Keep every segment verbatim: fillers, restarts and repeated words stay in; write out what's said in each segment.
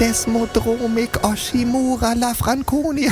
Desmodromik, Oshimura, Lafranconi.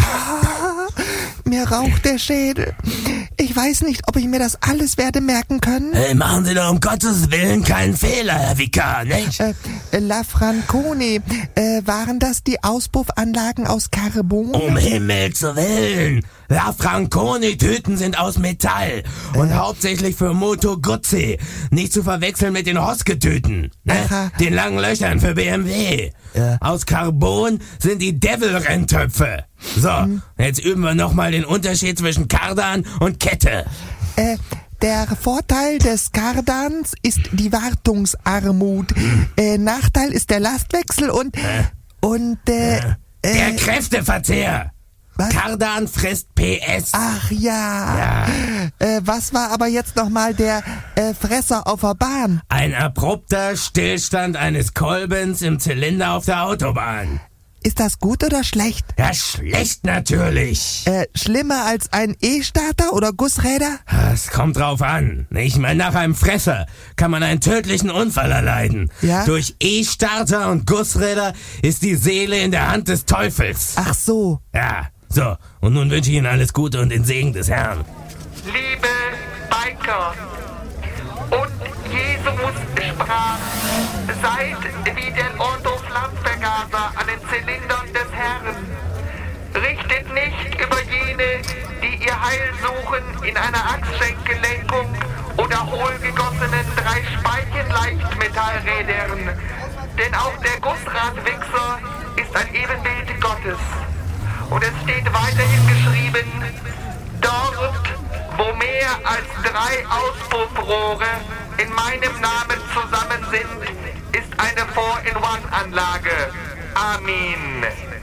Mir raucht der Schädel. Ich weiß nicht, ob ich mir das alles werde merken können. Hey, machen Sie doch um Gottes Willen keinen Fehler, Herr Vikar, nicht? Äh, Lafranconi, äh, waren das die Auspuffanlagen aus Carbon? Um Himmels Willen! Lafranconi-Tüten sind aus Metall und äh. hauptsächlich für Moto Guzzi. Nicht zu verwechseln mit den Hoske-Tüten, ne? Den langen Löchern für B M W. Ja. Aus Carbon sind die Devil-Renntöpfe. So, hm. jetzt üben wir nochmal den Unterschied zwischen Kardan und Kette. Äh, der Vorteil des Kardans ist die Wartungsarmut. Hm. Äh, Nachteil ist der Lastwechsel und... Äh. und, äh... äh der Kräfteverzehr. Was? Kardan frisst P S. Ach ja. ja. Äh, was war aber jetzt nochmal der äh, Fresser auf der Bahn? Ein abrupter Stillstand eines Kolbens im Zylinder auf der Autobahn. Ist das gut oder schlecht? Ja, schlecht natürlich. Äh, schlimmer als ein E-Starter oder Gussräder? Es kommt drauf an. Ich meine, nach einem Fresser kann man einen tödlichen Unfall erleiden. Ja? Durch E-Starter und Gussräder ist die Seele in der Hand des Teufels. Ach so. Ja, so. Und nun wünsche ich Ihnen alles Gute und den Segen des Herrn. Liebe Biker, und Jesus sprach, seid wie der Ordo-Flammvergaser an den Zylindern des Herrn. Richtet nicht über jene, die ihr Heil suchen, in einer Achsschenkelenkung oder hohlgegossenen drei Speichen-Leichtmetallrädern. Denn auch der Gussradwichser ist ein Ebenbild Gottes. Und es steht weiterhin geschrieben, dort, wo mehr als drei Auspuffrohre in meinem Namen zusammen sind, ist eine Four-in-One-Anlage. Amen.